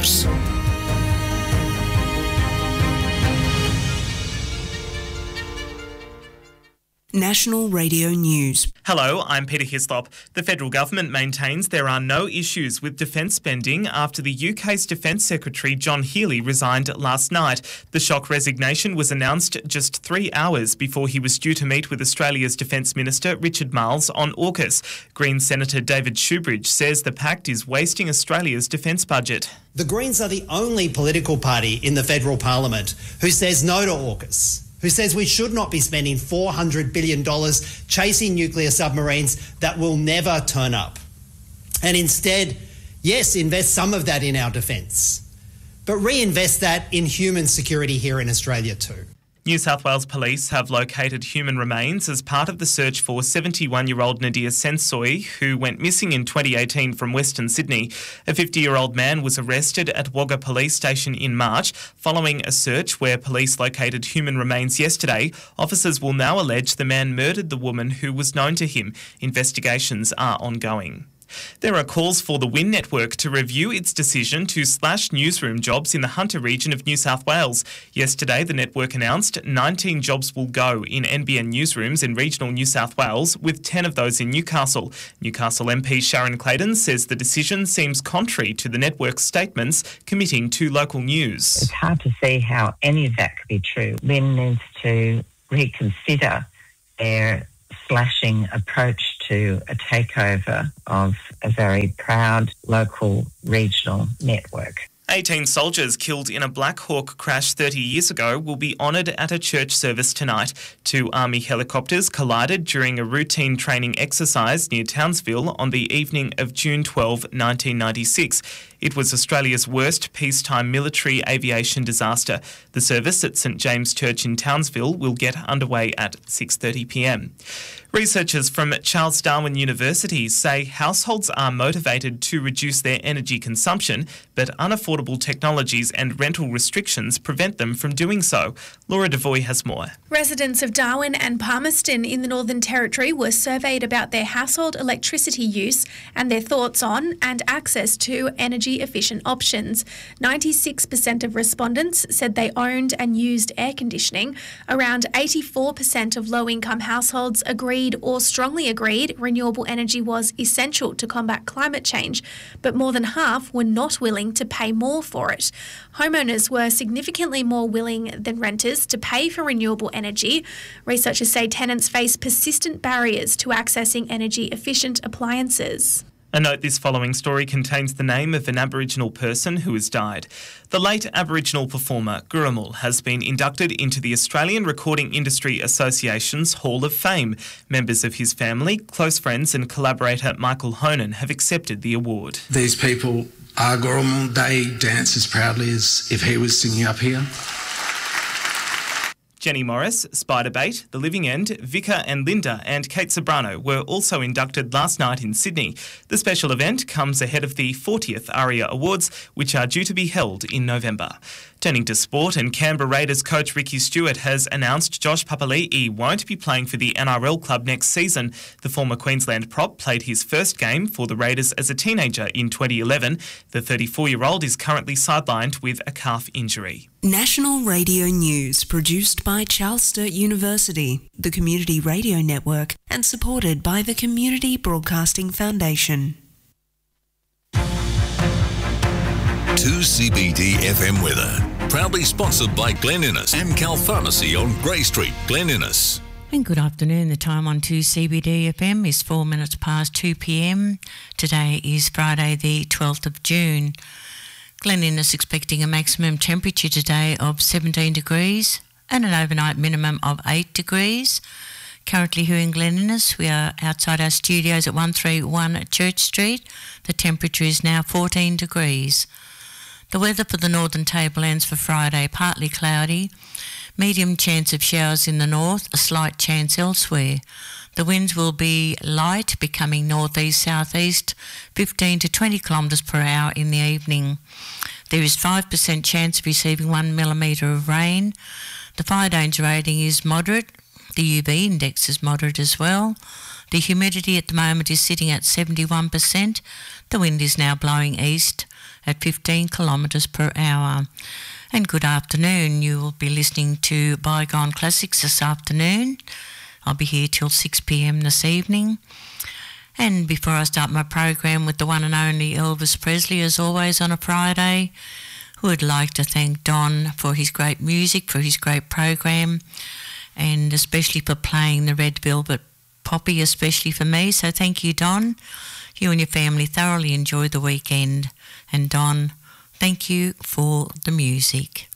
News. National Radio News. Hello, I'm Peter Hislop. The federal government maintains there are no issues with defence spending after the UK's Defence Secretary John Healey resigned last night. The shock resignation was announced just 3 hours before he was due to meet with Australia's Defence Minister Richard Marles on AUKUS. Greens Senator David Shoebridge says the pact is wasting Australia's defence budget. The Greens are the only political party in the federal parliament who says no to AUKUS, who says we should not be spending $400 billion chasing nuclear submarines that will never turn up. And instead, yes, invest some of that in our defence, but reinvest that in human security here in Australia too. New South Wales Police have located human remains as part of the search for 71-year-old Nadir Sensoy, who went missing in 2018 from Western Sydney. A 50-year-old man was arrested at Wagga Police Station in March following a search where police located human remains yesterday. Officers will now allege the man murdered the woman who was known to him. Investigations are ongoing. There are calls for the WIN network to review its decision to slash newsroom jobs in the Hunter region of New South Wales. Yesterday, the network announced 19 jobs will go in NBN newsrooms in regional New South Wales, with 10 of those in Newcastle. Newcastle MP Sharon Clayton says the decision seems contrary to the network's statements committing to local news. It's hard to see how any of that could be true. WIN needs to reconsider their slashing approach to a takeover of a very proud local regional network. 18 soldiers killed in a Black Hawk crash 30 years ago will be honoured at a church service tonight. 2 Army helicopters collided during a routine training exercise near Townsville on the evening of June 12, 1996. It was Australia's worst peacetime military aviation disaster. The service at St James Church in Townsville will get underway at 6:30 p.m. Researchers from Charles Darwin University say households are motivated to reduce their energy consumption, but unaffordable technologies and rental restrictions prevent them from doing so. Laura Devoy has more. Residents of Darwin and Palmerston in the Northern Territory were surveyed about their household electricity use and their thoughts on and access to energy-efficient options. 96% of respondents said they owned and used air conditioning. Around 84% of low-income households agreed or strongly agreed renewable energy was essential to combat climate change, but more than half were not willing to pay more for it. Homeowners were significantly more willing than renters to pay for renewable energy. Researchers say tenants face persistent barriers to accessing energy-efficient appliances. A note, this following story contains the name of an Aboriginal person who has died. The late Aboriginal performer Gurrumul has been inducted into the Australian Recording Industry Association's Hall of Fame. Members of his family, close friends and collaborator Michael Honan have accepted the award. These people are Gurrumul. They dance as proudly as if he was singing up here. Jenny Morris, Spiderbait, The Living End, Vika and Linda and Kate Sobrano were also inducted last night in Sydney. The special event comes ahead of the 40th ARIA Awards, which are due to be held in November. Turning to sport, and Canberra Raiders coach Ricky Stewart has announced Josh Papali'i won't be playing for the NRL club next season. The former Queensland prop played his first game for the Raiders as a teenager in 2011. The 34-year-old is currently sidelined with a calf injury. National Radio News, produced by Charles Sturt University, the Community Radio Network, and supported by the Community Broadcasting Foundation. 2CBD FM weather, proudly sponsored by Glen Innes and Cal Pharmacy on Grey Street, Glen Innes. And good afternoon. The time on 2CBD FM is 4 minutes past 2 p.m. Today is Friday the 12th of June. Glen Innes expecting a maximum temperature today of 17 degrees and an overnight minimum of 8 degrees. Currently here in Glen Innes, we are outside our studios at 131 Church Street. The temperature is now 14 degrees. The weather for the Northern Tablelands for Friday, partly cloudy, medium chance of showers in the north, a slight chance elsewhere. The winds will be light, becoming northeast-southeast, 15 to 20 kilometres per hour in the evening. There is 5% chance of receiving 1 millimetre of rain. The fire danger rating is moderate. The UV index is moderate as well. The humidity at the moment is sitting at 71%. The wind is now blowing east at 15 kilometres per hour. And good afternoon. You will be listening to Bygone Classics this afternoon. I'll be here till 6 p.m. this evening. And before I start my program with the one and only Elvis Presley, as always on a Friday, I would like to thank Don for his great music, for his great program, and especially for playing the Red Velvet Poppy, especially for me. So thank you, Don. You and your family thoroughly enjoy the weekend. And Don, thank you for the music.